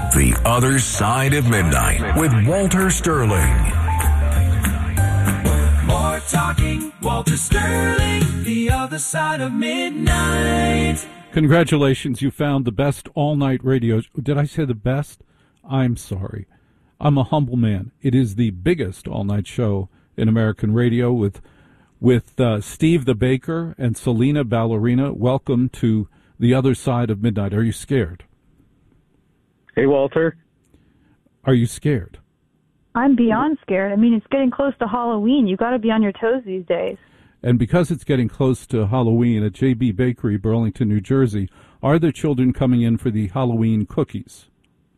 The Other Side of Midnight with Walter Sterling. More talking, Walter Sterling, The Other Side of Midnight. Congratulations, you found the best all-night radio. Did I say the best? I'm sorry. I'm a humble man. It is the biggest all-night show in American radio with Steve the Baker and Selena Ballerina. Welcome to The Other Side of Midnight. Are you scared? Hey, Walter. Are you scared? I'm beyond scared. I mean, it's getting close to Halloween. You've got to be on your toes these days. And because it's getting close to Halloween at JB Bakery, Burlington, New Jersey, are there children coming in for the Halloween cookies?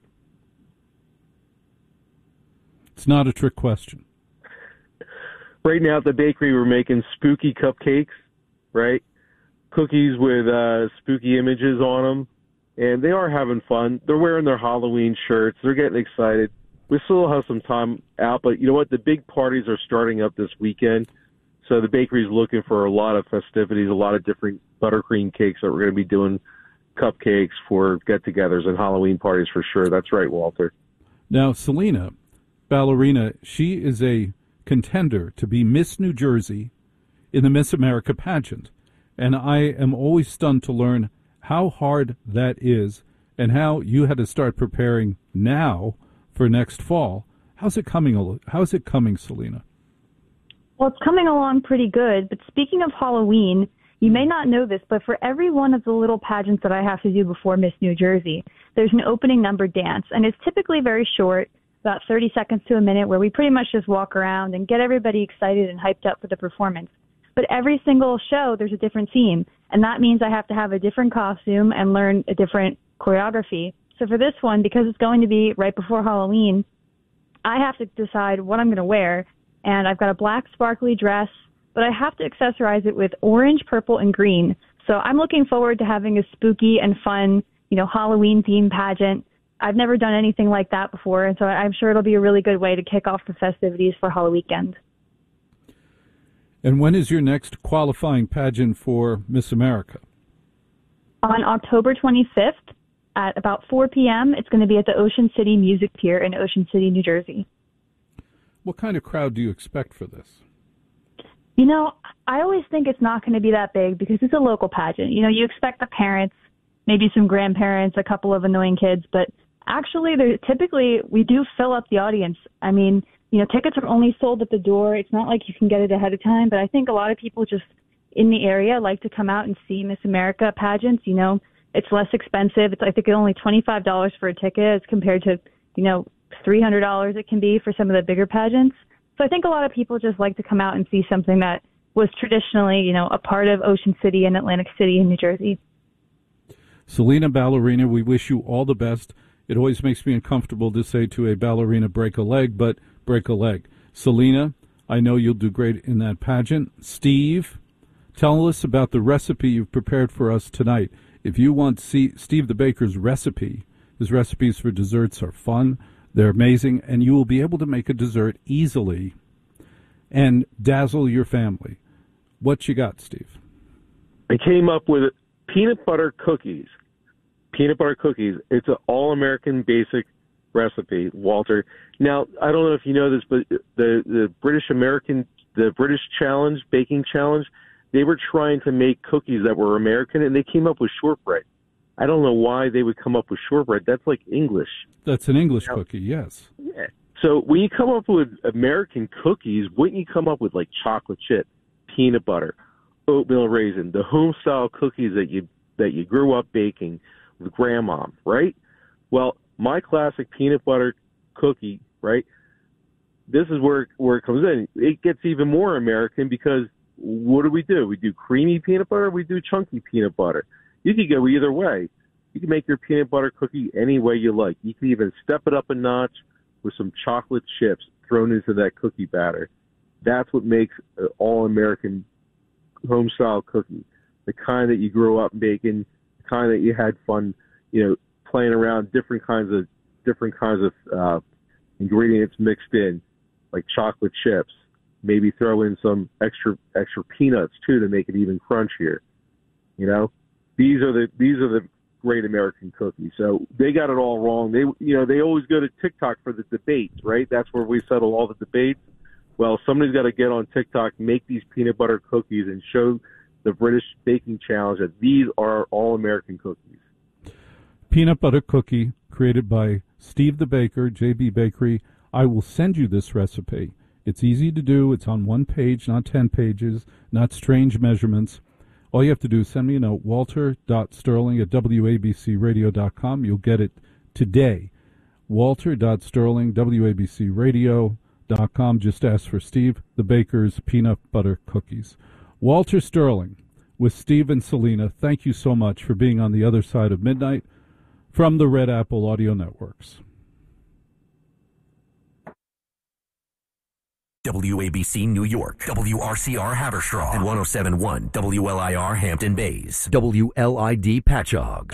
It's not a trick question. Right now at the bakery, we're making spooky cupcakes, right? Cookies with spooky images on them. And they are having fun. They're wearing their Halloween shirts. They're getting excited. We still have some time out, but you know what? The big parties are starting up this weekend. So the bakery's looking for a lot of festivities, a lot of different buttercream cakes that we're going to be doing, cupcakes for get-togethers and Halloween parties for sure. That's right, Walter. Now, Selena Ballerina, she is a contender to be Miss New Jersey in the Miss America pageant. And I am always stunned to learn how hard that is and how you had to start preparing now for next fall. How's it coming, Selena? Well, it's coming along pretty good. But speaking of Halloween, you may not know this, but for every one of the little pageants that I have to do before Miss New Jersey, there's an opening number dance. And it's typically very short, about 30 seconds to a minute, where we pretty much just walk around and get everybody excited and hyped up for the performance. But every single show, there's a different theme. And that means I have to have a different costume and learn a different choreography. So for this one, because it's going to be right before Halloween, I have to decide what I'm going to wear. And I've got a black sparkly dress, but I have to accessorize it with orange, purple, and green. So I'm looking forward to having a spooky and fun, Halloween-themed pageant. I've never done anything like that before, and so I'm sure it'll be a really good way to kick off the festivities for Halloween weekend. And when is your next qualifying pageant for Miss America? On October 25th at about 4 p.m., it's going to be at the Ocean City Music Pier in Ocean City, New Jersey. What kind of crowd do you expect for this? I always think it's not going to be that big because it's a local pageant. You expect the parents, maybe some grandparents, a couple of annoying kids, but actually, typically we do fill up the audience. I mean, tickets are only sold at the door. It's not like you can get it ahead of time, but I think a lot of people just in the area like to come out and see Miss America pageants. It's less expensive. I think it's only $25 for a ticket as compared to, $300 it can be for some of the bigger pageants. So I think a lot of people just like to come out and see something that was traditionally, a part of Ocean City and Atlantic City in New Jersey. Selena Ballerina, we wish you all the best. It always makes me uncomfortable to say to a ballerina, break a leg, but break a leg. Selena, I know you'll do great in that pageant. Steve, tell us about the recipe you've prepared for us tonight. If you want to see Steve the Baker's recipe, his recipes for desserts are fun. They're amazing, and you will be able to make a dessert easily and dazzle your family. What you got, Steve? I came up with peanut butter cookies. Peanut butter cookies. It's an all-American basic recipe, Walter. Now, I don't know if you know this, but the British Challenge, Baking Challenge, they were trying to make cookies that were American, and they came up with shortbread. I don't know why they would come up with shortbread. That's like English. That's an English cookie, yes. Yeah. So when you come up with American cookies, wouldn't you come up with like chocolate chip, peanut butter, oatmeal raisin, the home-style cookies that you grew up baking with grandma, right? Well, my classic peanut butter cookie, right? This is where it comes in. It gets even more American because what do? We do creamy peanut butter. We do chunky peanut butter. You can go either way. You can make your peanut butter cookie any way you like. You can even step it up a notch with some chocolate chips thrown into that cookie batter. That's what makes an all-American home-style cookie, the kind that you grew up baking, the kind that you had fun, playing around different kinds of ingredients mixed in, like chocolate chips. Maybe throw in some extra peanuts too to make it even crunchier. These are the great American cookie. So they got it all wrong. They always go to TikTok for the debates, right? That's where we settle all the debates. Well, somebody's got to get on TikTok, make these peanut butter cookies, and show the British Baking Challenge that these are all American cookies. Peanut butter cookie created by Steve the Baker, JB Bakery. I will send you this recipe. It's easy to do. It's on one page, not 10 pages, not strange measurements. All you have to do is send me a note, walter.sterling@wabcradio.com. You'll get it today. walter.sterling@wabcradio.com. Just ask for Steve the Baker's peanut butter cookies. Walter Sterling with Steve and Selena, thank you so much for being on the other side of midnight from the Red Apple Audio Networks. WABC New York, WRCR Haverstraw, and 107.1 WLIR Hampton Bays, WLID Patchogue.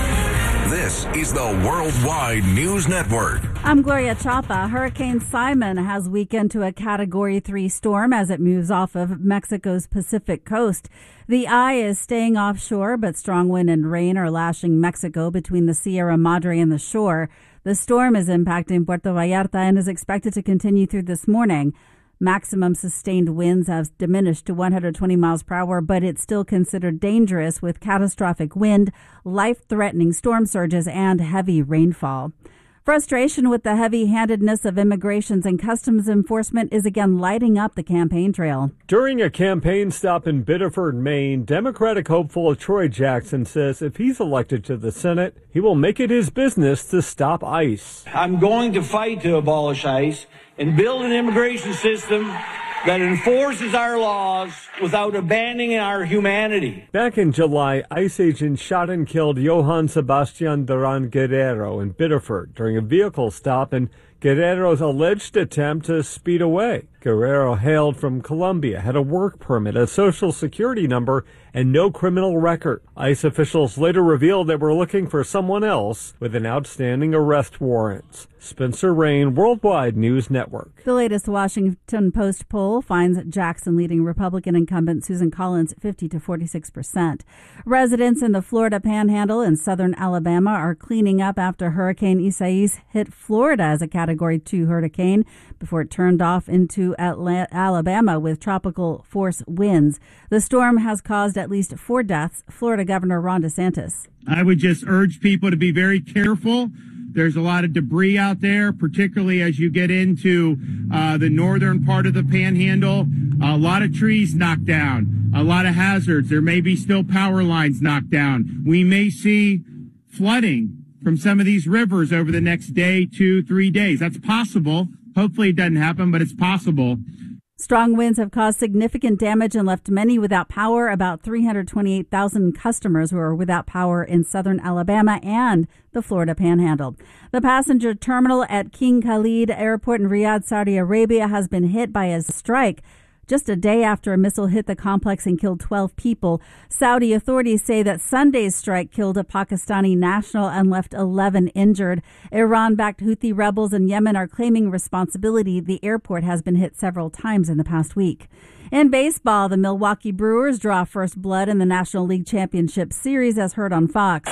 This is the Worldwide News Network. I'm Gloria Chapa. Hurricane Simon has weakened to a Category 3 storm as it moves off of Mexico's Pacific coast. The eye is staying offshore, but strong wind and rain are lashing Mexico between the Sierra Madre and the shore. The storm is impacting Puerto Vallarta and is expected to continue through this morning. Maximum sustained winds have diminished to 120 miles per hour, but it's still considered dangerous with catastrophic wind, life-threatening storm surges, and heavy rainfall. Frustration with the heavy-handedness of immigrations and customs enforcement is again lighting up the campaign trail. During a campaign stop in Biddeford, Maine, Democratic hopeful Troy Jackson says if he's elected to the Senate, he will make it his business to stop ICE. I'm going to fight to abolish ICE and build an immigration system that enforces our laws without abandoning our humanity. Back in July, ICE agents shot and killed Johann Sebastian Duran Guerrero in Biddeford during a vehicle stop in Guerrero's alleged attempt to speed away. Guerrero hailed from Colombia, had a work permit, a social security number, and no criminal record. ICE officials later revealed they were looking for someone else with an outstanding arrest warrant. Spencer Rain, Worldwide News Network. The latest Washington Post poll finds Jackson leading Republican incumbent Susan Collins 50 to 46%. Residents in the Florida Panhandle and southern Alabama are cleaning up after Hurricane Isaias hit Florida as a Category 2 hurricane before it turned off into Alabama with tropical force winds. The storm has caused at least 4 deaths. Florida Governor Ron DeSantis. I would just urge people to be very careful. There's a lot of debris out there, particularly as you get into the northern part of the Panhandle. A lot of trees knocked down, a lot of hazards. There may be still power lines knocked down. We may see flooding from some of these rivers over the next day, 2-3 days. That's possible. Hopefully it doesn't happen, but it's possible. Strong winds have caused significant damage and left many without power. About 328,000 customers who are without power in southern Alabama and the Florida Panhandle. The passenger terminal at King Khalid Airport in Riyadh, Saudi Arabia, has been hit by a strike. Just a day after a missile hit the complex and killed 12 people, Saudi authorities say that Sunday's strike killed a Pakistani national and left 11 injured. Iran-backed Houthi rebels in Yemen are claiming responsibility. The airport has been hit several times in the past week. In baseball, the Milwaukee Brewers draw first blood in the National League Championship Series, as heard on Fox.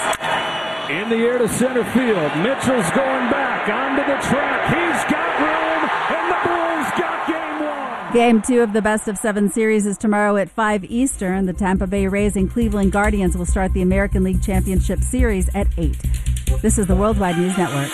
In the air to center field. Mitchell's going back onto the track. He's got room, and the Brewers got game 1. Game 2 of the best-of-7 series is tomorrow at 5 Eastern. The Tampa Bay Rays and Cleveland Guardians will start the American League Championship Series at 8. This is the Worldwide News Network.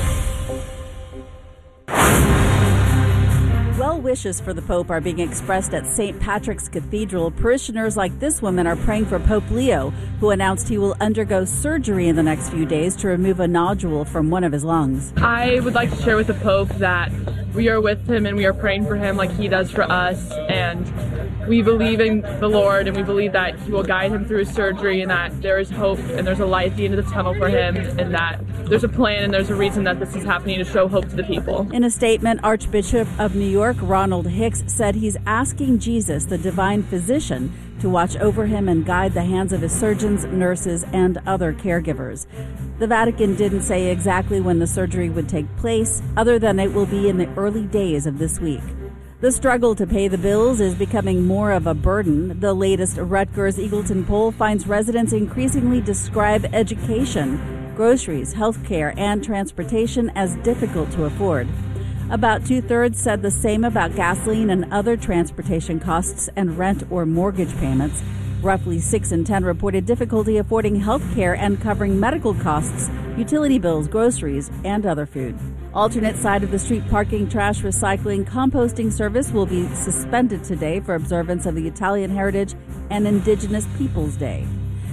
Well wishes for the Pope are being expressed at St. Patrick's Cathedral. Parishioners like this woman are praying for Pope Leo, who announced he will undergo surgery in the next few days to remove a nodule from one of his lungs. I would like to share with the Pope that we are with him and we are praying for him like he does for us, and we believe in the Lord and we believe that he will guide him through his surgery and that there is hope and there's a light at the end of the tunnel for him and that there's a plan and there's a reason that this is happening to show hope to the people. In a statement, Archbishop of New York, Ronald Hicks, said he's asking Jesus, the divine physician, to watch over him and guide the hands of his surgeons, nurses, and other caregivers. The Vatican didn't say exactly when the surgery would take place, other than it will be in the early days of this week. The struggle to pay the bills is becoming more of a burden. The latest Rutgers Eagleton poll finds residents increasingly describe education, groceries, healthcare, and transportation as difficult to afford. About 2/3 said the same about gasoline and other transportation costs and rent or mortgage payments. Roughly 6 in 10 reported difficulty affording health care and covering medical costs, utility bills, groceries, and other food. Alternate side of the street parking, trash recycling, composting service will be suspended today for observance of the Italian Heritage and Indigenous Peoples Day.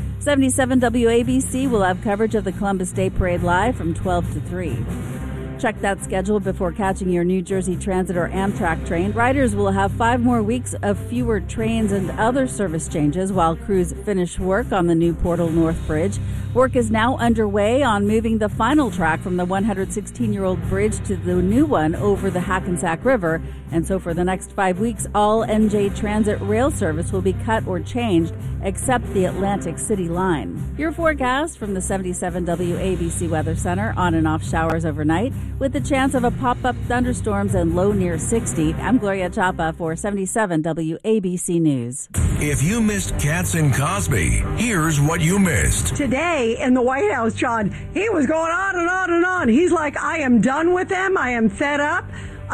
77 WABC will have coverage of the Columbus Day Parade live from 12 to 3. Check that schedule before catching your New Jersey Transit or Amtrak train. Riders will have 5 more weeks of fewer trains and other service changes while crews finish work on the new Portal North Bridge. Work is now underway on moving the final track from the 116-year-old bridge to the new one over the Hackensack River. And so for the next 5 weeks, all NJ Transit rail service will be cut or changed except the Atlantic City line. Your forecast from the 77 WABC Weather Center: on and off showers overnight with the chance of a pop-up thunderstorms and low near 60. I'm Gloria Chapa for 77 WABC News. If you missed Katz and Cosby, here's what you missed. Today in the White House, John, he was going on and on and on. He's like, I am done with them. I am fed up.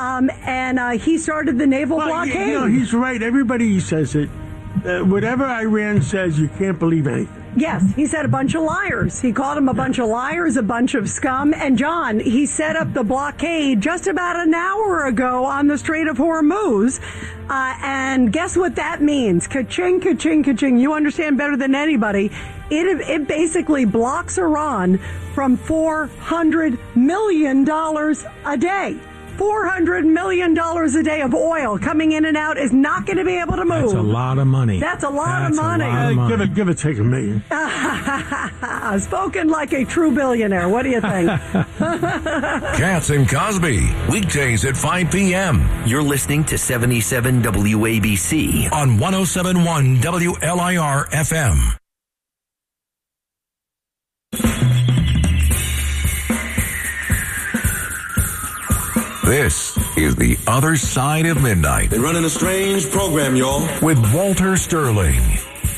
And he started the naval blockade. You know, he's right. Everybody says it. Whatever Iran says, you can't believe anything. Yes, he said a bunch of liars. He called them a bunch of liars, a bunch of scum. And John, he set up the blockade just about an hour ago on the Strait of Hormuz. And guess what that means? Ka-ching, ka-ching, ka-ching. You understand better than anybody. It basically blocks Iran from $400 million a day. $400 million a day of oil coming in and out is not going to be able to move. That's a lot of money. That's a lot of money. Give it, take $1 million. Spoken like a true billionaire. What do you think? Katz and Cosby, weekdays at 5 p.m. You're listening to 77 WABC on 107.1 WLIR FM. This is The Other Side of Midnight. They're running a strange program, y'all. With Walter Sterling.